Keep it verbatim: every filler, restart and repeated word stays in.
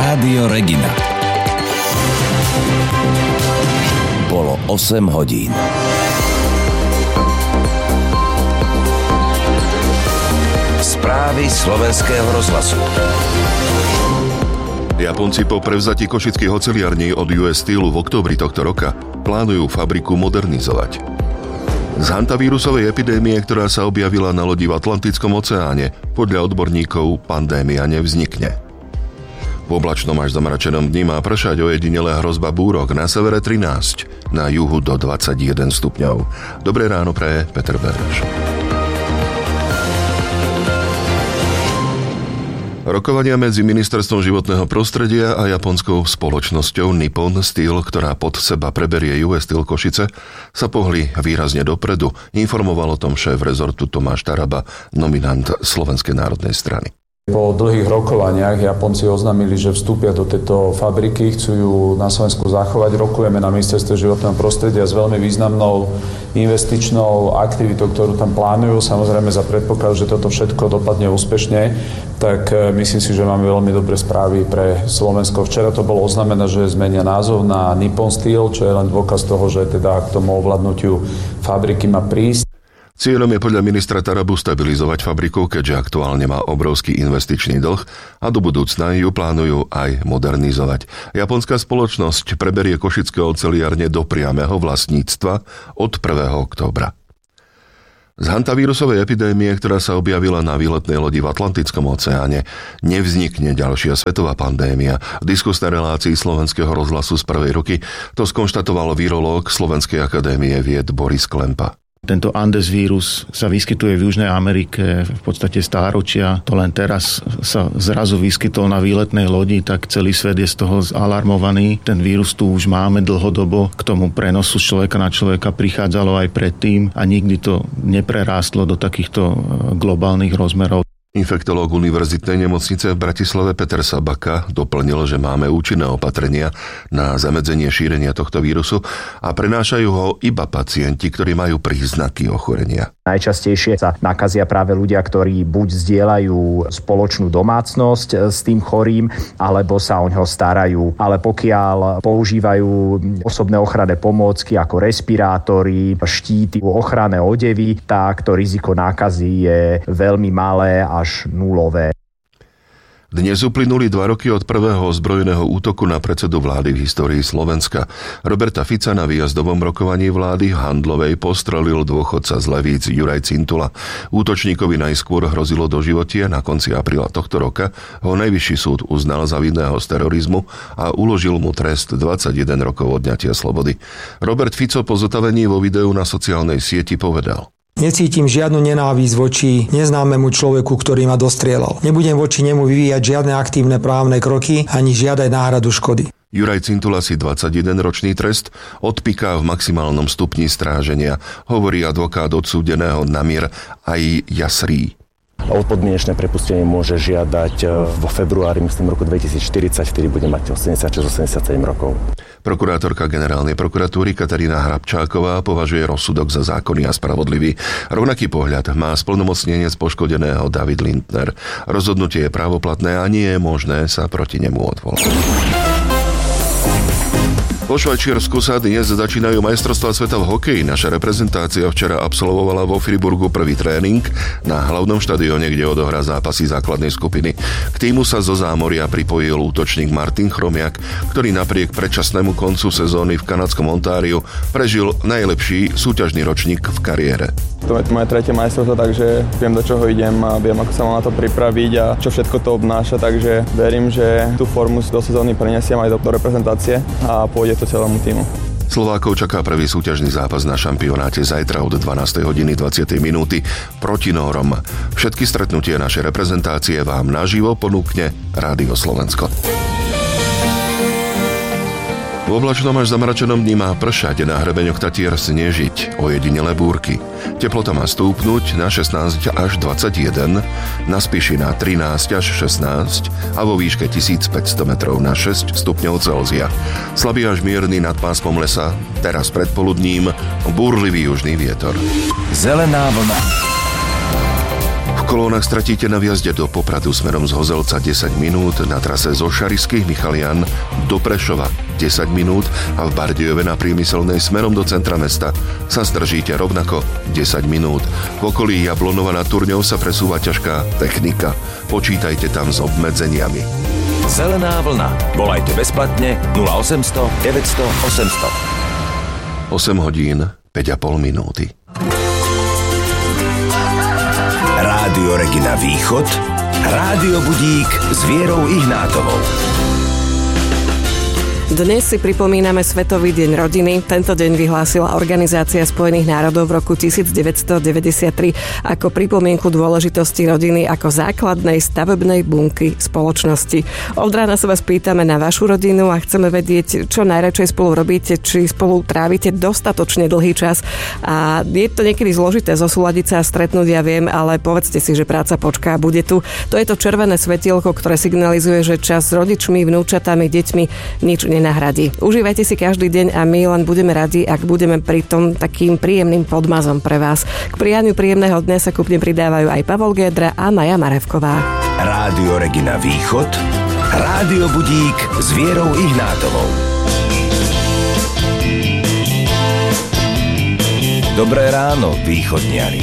Rádio Regina. Bolo osem hodín. Správy slovenského rozhlasu. Japonci po prevzatí košických oceliarní od ú es Steelu v októbri tohto roka plánujú fabriku modernizovať. Z hantavírusovej epidémie, ktorá sa objavila na lodi v Atlantickom oceáne, podľa odborníkov pandémia nevznikne. V oblačnom až zamračenom dni má pršať, ojedinele hrozba búrok, na severe trinásť, na juhu do dvadsaťjeden stupňov. Dobré ráno praje Peter Bereš. Rokovania medzi Ministerstvom životného prostredia a japonskou spoločnosťou Nippon Steel, ktorá pod seba preberie ú es Steel Košice, sa pohli výrazne dopredu. Informoval o tom šéf rezortu Tomáš Taraba, nominant Slovenskej národnej strany. Po dlhých rokovaniach Japonci oznámili, že vstúpia do tejto fabriky, chcú ju na Slovensku zachovať. Rokujeme na Ministerstve životného prostredia s veľmi významnou investičnou aktivitou, ktorú tam plánujú. Samozrejme za predpokladu, že toto všetko dopadne úspešne, tak myslím si, že máme veľmi dobré správy pre Slovensko. Včera to bolo oznámené, že zmenia názov na Nippon Steel, čo je len dôkaz toho, že teda k tomu ovládnutiu fabriky má prísť. Cieľom je podľa ministra Tarabu stabilizovať fabriku, keďže aktuálne má obrovský investičný dlh a do budúcna ju plánujú aj modernizovať. Japonská spoločnosť preberie košické oceliarne do priameho vlastníctva od prvého októbra. Z hantavírusovej epidémie, ktorá sa objavila na výletnej lodi v Atlantickom oceáne, nevznikne ďalšia svetová pandémia. V diskusnej relácii Slovenského rozhlasu z prvej ruky to skonštatoval virológ Slovenskej akadémie vied Boris Klempa. Tento Andes vírus sa vyskytuje v Južnej Amerike v podstate stáročia. To len teraz sa zrazu vyskytol na výletnej lodi, tak celý svet je z toho zalarmovaný. Ten vírus tu už máme dlhodobo. K tomu prenosu z človeka na človeka prichádzalo aj predtým a nikdy to neprerástlo do takýchto globálnych rozmerov. Infektológ Univerzitnej nemocnice v Bratislave Peter Sabaka doplnil, že máme účinné opatrenia na zamedzenie šírenia tohto vírusu a prenášajú ho iba pacienti, ktorí majú príznaky ochorenia. Najčastejšie sa nakazia práve ľudia, ktorí buď zdieľajú spoločnú domácnosť s tým chorým, alebo sa o neho starajú. Ale pokiaľ používajú osobné ochranné pomôcky ako respirátory, štíty, ochranné odevy, tak to riziko nákazy je veľmi malé až nulové. Dnes uplynuli dva roky od prvého ozbrojeného útoku na predsedu vlády v histórii Slovenska. Roberta Fica na výjazdovom rokovaní vlády v Handlovej postrelil dôchodca z Levíc Juraj Cintula. Útočníkovi najskôr hrozilo doživotie, na konci apríla tohto roka ho najvyšší súd uznal za vinného z terorizmu a uložil mu trest dvadsaťjeden rokov odňatia slobody. Robert Fico po zotavení vo videu na sociálnej sieti povedal: Necítim žiadnu nenávisť voči neznámemu človeku, ktorý ma dostrieľal. Nebudem voči nemu vyvíjať žiadne aktívne právne kroky ani žiadať náhradu škody. Juraj Cintula si dvadsaťjedenročný trest odpiká v maximálnom stupni stráženia, hovorí advokát odsúdeného Namir Aj Jasrí. O podmienečné prepustenie môže žiadať vo februári, myslím, roku dvetisícštyridsať, vtedy bude mať osemdesiatšesť osemdesiatsedem rokov. Prokurátorka generálnej prokuratúry Katarína Hrabčáková považuje rozsudok za zákonný a spravodlivý. Rovnaký pohľad má splnomocnenec poškodeného David Lindner. Rozhodnutie je právoplatné a nie je možné sa proti nemu odvolať. Po Švajčiarsku sa dnes začínajú majstrovstvá sveta v hokeji. Naša reprezentácia včera absolvovala vo Friburgu prvý tréning na hlavnom štadióne, kde odohrá zápasy základnej skupiny. K týmu sa zo zámoria pripojil útočník Martin Chromiak, ktorý napriek predčasnému koncu sezóny v kanadskom Ontáriu prežil najlepší súťažný ročník v kariére. To je moje tretie majstrovstvo, takže viem, do čoho idem a viem, ako sa mám na to pripraviť a čo všetko to obnáša, takže verím, že tú formu do sezóny prenesiem aj do, do reprezentácie a pôjde to celému týmu. Slovákov čaká prvý súťažný zápas na šampionáte zajtra od dvanástej hodiny dvadsať minúty proti Nórom. Všetky stretnutie našej reprezentácie vám naživo ponúkne Rádio Slovensko. V oblačnom až zamračenom dni má pršať, na hrebeňoch Tatier snežiť, ojedinelé búrky. Teplota má stúpnuť na šestnásť až dvadsaťjeden, na Spiši na trinásť až šestnásť a vo výške tisícpäťsto metrov na šesť stupňov Celzia. Slabý až mierny nad pásmom lesa, teraz predpoludním búrlivý južný vietor. Zelená vlna. V kolónach stratíte na vjazde do Popradu smerom z Hozelca desať minút, na trase zo Šarišských Michalian do Prešova desať minút a v Bardejove na Priemyselnej smerom do centra mesta sa zdržíte rovnako desať minút. V okolí Jablonova nad Turňou sa presúva ťažká technika. Počítajte tam s obmedzeniami. Zelená vlna. Volajte bezplatne nula osemsto deväťsto osemsto. osem hodín, päť a pol minúty. Rádio Regina Východ, Rádio Budík s Vierou Ihnátovou. Dnes si pripomíname Svetový deň rodiny. Tento deň vyhlásila Organizácia spojených národov v roku devätnásťstodeväťdesiattri ako pripomienku dôležitosti rodiny ako základnej stavebnej bunky spoločnosti. Od rána sa vás pýtame na vašu rodinu a chceme vedieť, čo najradšej spolu robíte, či spolu trávite dostatočne dlhý čas. A je to niekedy zložité zosúladiť sa a stretnúť, ja viem, ale povedzte si, že práca počká, bude tu. To je to červené svetielko, ktoré signalizuje, že čas s rodičmi, vnúčatami, deťmi nič nenahradí. Užívajte si každý deň a my len budeme radi, ak budeme pri tom takým príjemným podmazom pre vás. K prijaniu príjemného dňa sa kúpne pridávajú aj Pavol Gédra a Maja Marevková. Rádio Regina Východ, Rádio Budík s Vierou Ihnátovou. Dobré ráno, východniari.